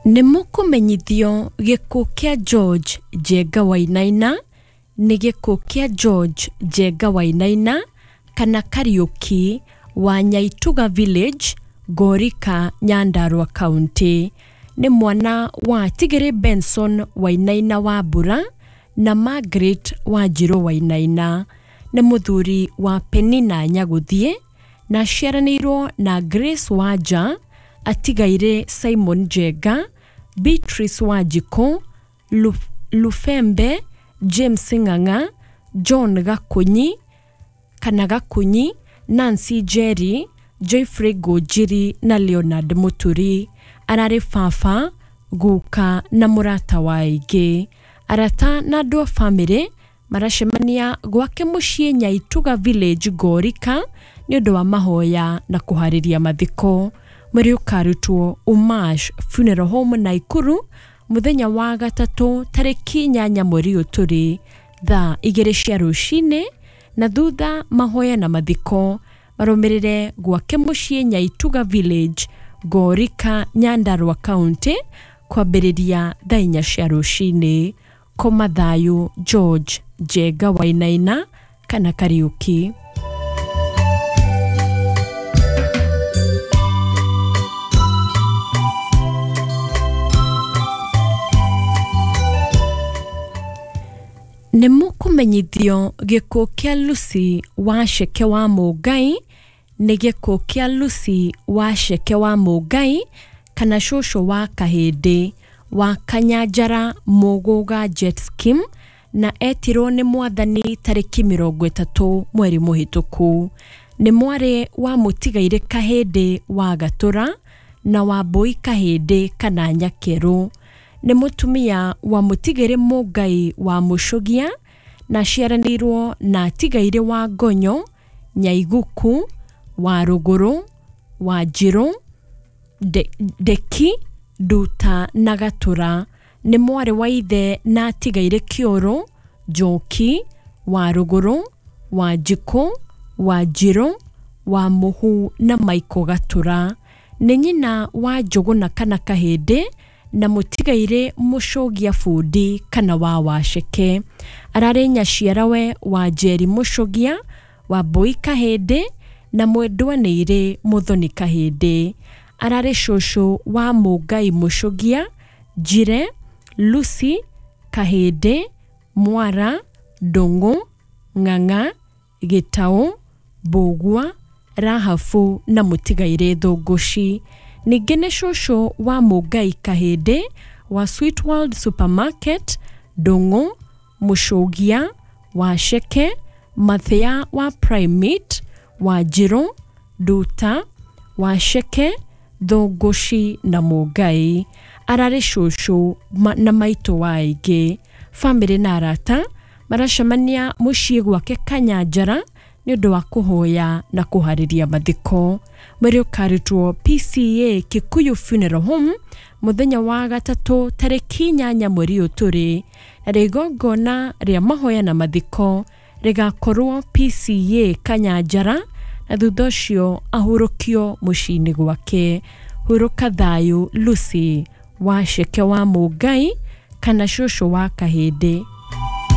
Nimukumenyithio gikuo kia George Njenga Wainaina ni gikuo kia George Njenga Wainaina kana Kariuki wa Nyaituga Village, Gorika, Nyandarua County. Ni mwana wa Tigiri Benson Wainaina wa Bura na Margaret Wanjiru Wainaina. Ni muthuri wa Penina Nyaguthie na ciaranirwo na Grace Waja, atigaire Simon Njenga, Beatrice Wajiko, Lufembe, James Nganga, John Gakunyi, kana Gakunyi, Nancy Jerry, Joyfrey Gojiri na Leonard Muturi. Arare fafa, guka na murata waige. Arata na dua family marashemania gwake mushie Nyaituga Village, Gorika ni undu wa mahoya na kuhariria mathiko. Muri ukarutwo Umash Funeral Home Naikuru muthenya wa gatatu tariki 8 mweri uturi thaa 2 cia rucine, na thutha mahoya na mathiko marumirire gwake mushie Nyaituga Village, Gorika, Nyandarua County kwambiriria thaa 4 cia rucine. Koma thayu George Njenga Wainaina kana Kariuki. Nimukumenyithio gikuo kia Lucy Washeke wa Mugai ni gikuo kia Lucy Washeke wa Mugai kana shosho wa Kahindi wa Kanyanjara Muguga Jet Scheme, na etiro ni mwathani tariki 30 mweri muhituku. Ni mware wa Mutigaire Kahindi wa Gatura na wa Boi Kahindi kana Nyakeru. Ni mutumia wa Mutigaire Mugai wa Mushogia na ciaranirwo na Tigaire wa Gonyo, Nyaiguku, wa Ruguru, wa Jiru, Deki, Duta na Gatura. Ni mware wa ithe na Tigaire Kioro, Njoki, wa Ruguru, wa Jiku, wa Jiru, wa Muhu na Maiko Gatura. Ni nyina wa Njuguna kana Kahindi na Mutigaire Mushogia Fundi kana wa Washeke. Arare nyaciarawe wa Njeri Mushogia wa Boi Kahindi na mwendwanĩire Muthoni Kahindi. Arare shosho wa Mugai Mushogia, Jire, Lucy, Kahindi, Mwara, Ndungu, Ng'ang'a, Gitau, Bogwa, Rahafu na Mutigaire Thungushi. Ningine shosho wa Mugai Kahindi wa Sweet World Supermarket, Ndungu, Mushogia, Washeke, Mathia wa Prime Meat, wa Jiru, Duta, Washeke, Thungushi na Mugai. Arare shosho na maito waige. Family na arata maracemania mushie gwake Kanyanjara ni undu wa kuhoya na kuhariria mathiko. Muri ukarutwo PCA Kikuyu Funeral Home muthenya wa gatatu tariki 8 mweri uturi, na rigongona ria mahoya na mathiko rigakorwo PCA Kanyanjara, na thutha ucio ahurukio mucini gwake. Huruka thayu Lucy Washeke wa Mugai kana shosho wa Kahindi.